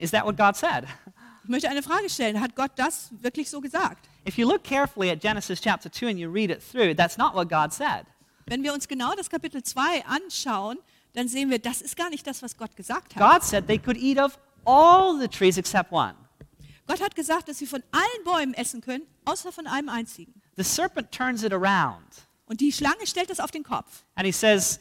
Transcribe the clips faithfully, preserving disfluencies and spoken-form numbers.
Is that what God said? Ich möchte eine Frage stellen. Hat Gott das wirklich so gesagt? If you look carefully at Genesis chapter two and you read it through, that's not what God said. Wenn wir uns genau das Kapitel zwei anschauen, dann sehen wir, das ist gar nicht das, was Gott gesagt hat. God said they could eat of all the trees except one. Gott hat gesagt, dass sie von allen Bäumen essen können, außer von einem einzigen. The serpent turns it around. Und die Schlange stellt das auf den Kopf. And he says,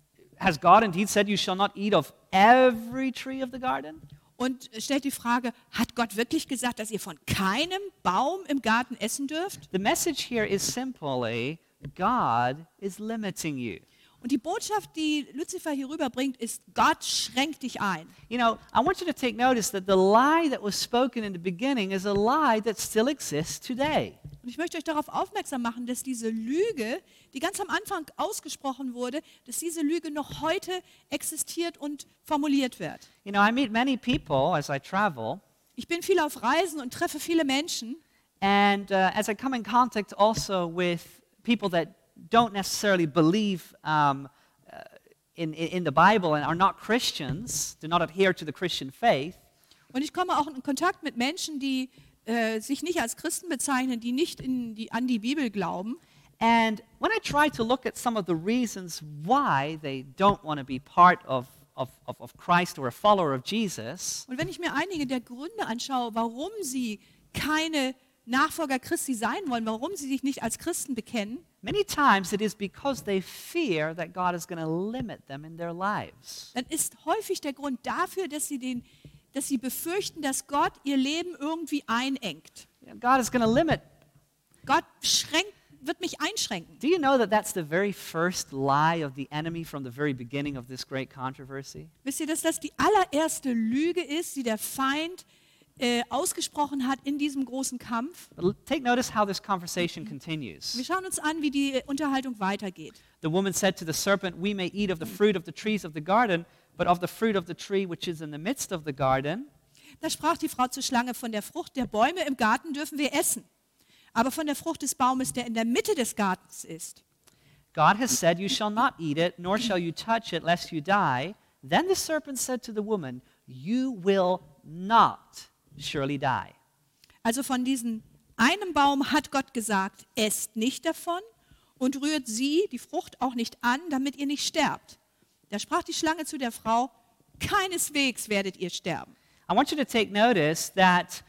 has God indeed said you shall not eat of every tree of the garden? Und stellt die Frage, hat Gott wirklich gesagt, dass ihr von keinem Baum im Garten essen dürft? The message here is simply, God is limiting you. Und die Botschaft, die Luzifer hier rüberbringt, ist, Gott schränkt dich ein. You know, I want you to take notice that the lie that was spoken in the beginning is a lie that still exists today. Und ich möchte euch darauf aufmerksam machen, dass diese Lüge, die ganz am Anfang ausgesprochen wurde, dass diese Lüge noch heute existiert und formuliert wird. You know, I meet many people as I travel, Ich bin viel auf Reisen und treffe viele Menschen. and uh, as I come in contact also with people that don't necessarily believe um, uh, in, in, in the Bible and are not Christians, do not adhere to the Christian faith, Und ich komme auch in Kontakt mit Menschen, die äh, sich nicht als Christen bezeichnen, die nicht in die, an die Bibel glauben. and when I try to look at some of the reasons why they don't want to be part of, of, of, of Christ or a follower of Jesus, Und wenn ich mir einige der Gründe anschaue, warum sie keine Nachfolger Christi sein wollen, warum sie sich nicht als Christen bekennen, many times it is because they fear that God is going to limit them in their lives. dann ist häufig der Grund dafür, dass sie, den, dass sie befürchten, dass Gott ihr Leben irgendwie einengt. You know, God is going to limit. Gott schränkt, wird mich einschränken. Do you know that that's the very first lie of the enemy from the very beginning of this great controversy? Wisst ihr, dass das die allererste Lüge ist, die der Feind äh, ausgesprochen hat in diesem großen Kampf? But l- take notice how this conversation Wir continues. schauen uns an, wie die Unterhaltung weitergeht. The woman said to the serpent, "We may eat of the fruit of the trees of the garden, but of the fruit of the tree which is in the midst of the garden, Da sprach die Frau zur Schlange, von der Frucht der Bäume im Garten dürfen wir essen, aber von der Frucht des Baumes, der in der Mitte des Gartens ist. God has said, you shall not eat it, nor shall you touch it, lest you die." Then the serpent said to the woman, "You will not surely die." Also von diesem einem Baum hat Gott gesagt, esst nicht davon und rührt sie, die Frucht, auch nicht an, damit ihr nicht sterbt. Da sprach die Schlange zu der Frau, keineswegs werdet ihr sterben. I want you to take notice that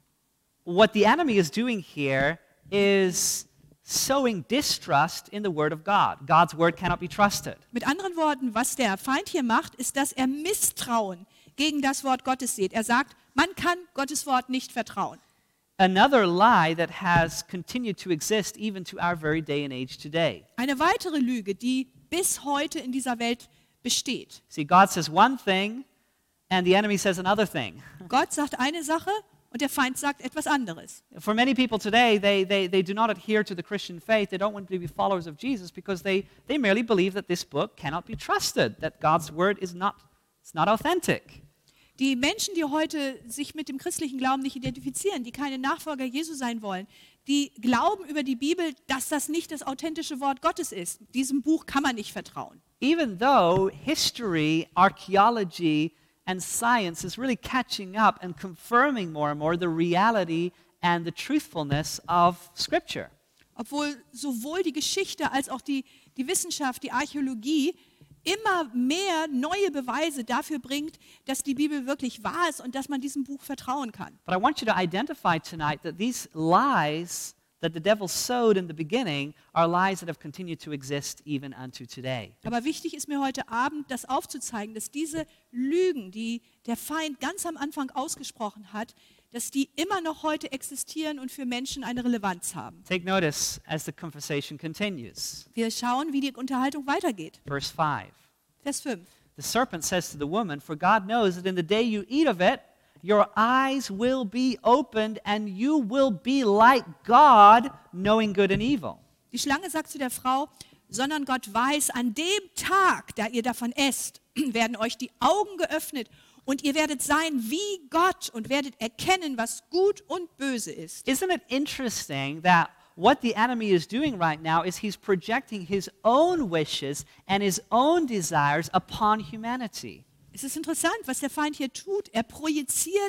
what the enemy is doing here is sowing distrust in the word of God. God's word cannot be trusted. Mit anderen Worten, was der Feind hier macht, ist, dass er Misstrauen gegen das Wort Gottes sieht. Er sagt, man kann Gottes Wort nicht vertrauen. Another lie that has continued to exist even to our very day and age today. Eine weitere Lüge, die bis heute in dieser Welt besteht. See, God says one thing and the enemy says another thing. Gott sagt eine Sache und der Feind sagt etwas anderes. For many people today, they, they, they do not adhere to the Christian faith. They don't want to be followers of Jesus because they, they merely believe that this book cannot be trusted, that God's word is not, it's not authentic. Die Menschen, die heute sich mit dem christlichen Glauben nicht identifizieren, die keine Nachfolger Jesu sein wollen, die glauben über die Bibel, dass das nicht das authentische Wort Gottes ist. Diesem Buch kann man nicht vertrauen. Even though history, archaeology, and science is really catching up and confirming more and more the reality and the truthfulness of Scripture. Obwohl sowohl die Geschichte als auch die, die Wissenschaft, die Archäologie immer mehr neue Beweise dafür bringt, dass die Bibel wirklich wahr ist und dass man diesem Buch vertrauen kann. But I want you to identify tonight that these lies that the devil sowed in the beginning are lies that have continued to exist even unto today. Aber wichtig ist mir heute Abend, das aufzuzeigen, dass diese Lügen, die der Feind ganz am Anfang ausgesprochen hat, dass die immer noch heute existieren und für Menschen eine Relevanz haben. Take notice as the conversation continues. Wir schauen, wie die Unterhaltung weitergeht. Verse five. Vers fünf. The serpent says to the woman, "For God knows that in the day you eat of it, your eyes will be opened and you will be like God, knowing good and evil." Die Schlange sagt zu der Frau, sondern Gott weiß, an dem Tag, da ihr davon esst, werden euch die Augen geöffnet und ihr werdet sein wie Gott und werdet erkennen, was gut und böse ist. Isn't it interesting that what the enemy is doing right now is he's projecting his own wishes and his own desires upon humanity? Es ist interessant, was der Feind hier tut. Er projiziert